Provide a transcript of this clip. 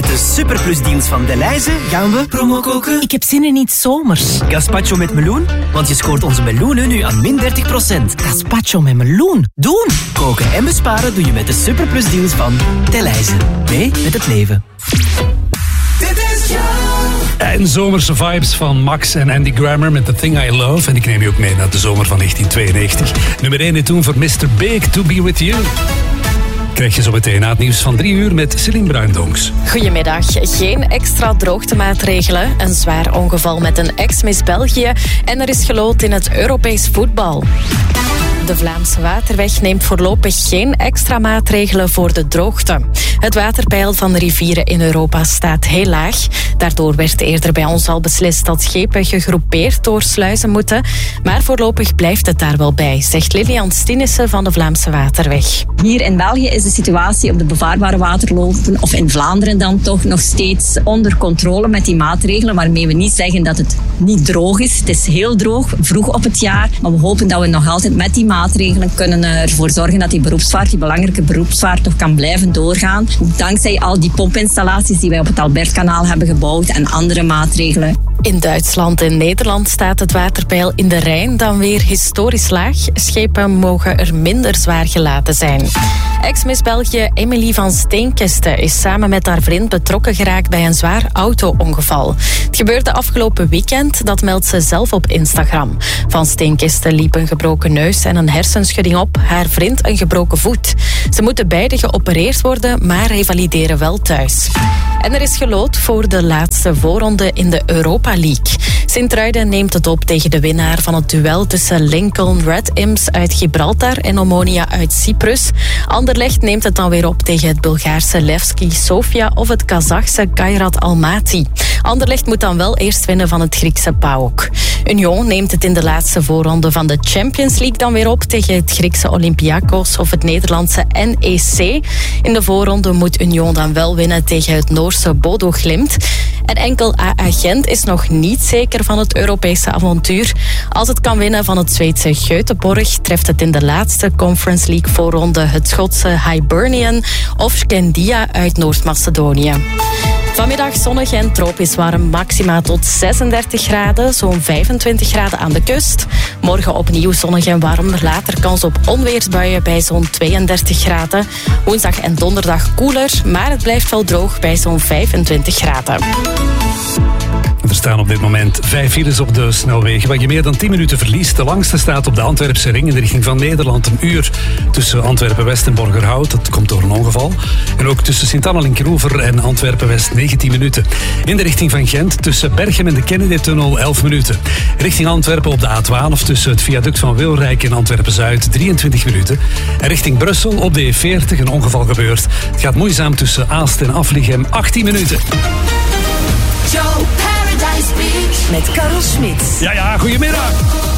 de superplusdeals van Delhaize gaan we promo koken. Ik heb zin in iets zomers. Gazpacho met meloen, want je scoort onze meloenen nu aan min 30%. Gazpacho met meloen. Doen! Koken en besparen doe je met de superplusdeals van Delhaize. Mee met het leven. En zomerse vibes van Max en Andy Grammer met The Thing I Love. En ik neem je ook mee naar de zomer van 1992. Nummer 1 toen voor Mr. Big, To Be With You. Krijg je zo meteen na het nieuws van 3 uur met Céline Bruindonks. Goedemiddag. Geen extra droogtemaatregelen. Een zwaar ongeval met een ex-Miss België. En er is geloot in het Europees voetbal. De Vlaamse Waterweg neemt voorlopig geen extra maatregelen voor de droogte. Het waterpeil van de rivieren in Europa staat heel laag. Daardoor werd eerder bij ons al beslist dat schepen gegroepeerd door sluizen moeten. Maar voorlopig blijft het daar wel bij, zegt Lilian Stienissen van de Vlaamse Waterweg. Hier in België is de situatie op de bevaarbare waterlopen, of in Vlaanderen dan toch, nog steeds onder controle met die maatregelen, waarmee we niet zeggen dat het niet droog is. Het is heel droog, vroeg op het jaar, maar we hopen dat we nog altijd met die maatregelen kunnen ervoor zorgen dat die beroepsvaart, die belangrijke beroepsvaart, toch kan blijven doorgaan. Dankzij al die pompinstallaties die wij op het Albertkanaal hebben gebouwd en andere maatregelen. In Duitsland en Nederland staat het waterpeil in de Rijn dan weer historisch laag. Schepen mogen er minder zwaar gelaten zijn. Ex-Miss België Emilie van Steenkiste is samen met haar vriend betrokken geraakt bij een zwaar auto-ongeval. Het gebeurde afgelopen weekend, dat meldt ze zelf op Instagram. Van Steenkiste liep een gebroken neus en een hersenschudding op, haar vriend een gebroken voet. Ze moeten beide geopereerd worden, maar revalideren wel thuis. En er is geloot voor de laatste voorronde in de Europa League. Sint-Truiden neemt het op tegen de winnaar van het duel tussen Lincoln Red Imps uit Gibraltar en Omonia uit Cyprus. Anderlecht neemt het dan weer op tegen het Bulgaarse Levski Sofia of het Kazachse Kairat Almaty. Anderlecht moet dan wel eerst winnen van het Griekse PAOK. Union neemt het in de laatste voorronde van de Champions League dan weer op tegen het Griekse Olympiakos of het Nederlandse NEC. In de voorronde moet Union dan wel winnen tegen het Noorse Bodo Glimt. En enkel AA Gent is nog niet zeker van het Europese avontuur. Als het kan winnen van het Zweedse Göteborg, treft het in de laatste Conference League voorronde het Schotse Hibernian of Scandia uit Noord-Macedonië. Vanmiddag zonnig en tropisch warm, maxima tot 36 graden, zo'n 25 graden aan de kust. Morgen opnieuw zonnig en warm, later kans op onweersbuien bij zo'n 32 graden. Woensdag en donderdag koeler, maar het blijft wel droog bij zo'n 25 graden. Er staan op dit moment 5 files op de snelwegen waar je meer dan 10 minuten verliest. De langste staat op de Antwerpse ring in de richting van Nederland. Een uur tussen Antwerpen-West en Borgerhout. Dat komt door een ongeval. En ook tussen Sint-Anna-Linkroever en Antwerpen-West 19 minuten. In de richting van Gent tussen Berchem en de Kennedy-tunnel 11 minuten. Richting Antwerpen op de A12 tussen het viaduct van Wilrijk en Antwerpen-Zuid 23 minuten. En richting Brussel op de E40 een ongeval gebeurd. Het gaat moeizaam tussen Aalst en Afligem 18 minuten. Met Karel Smit. Ja, goedemiddag.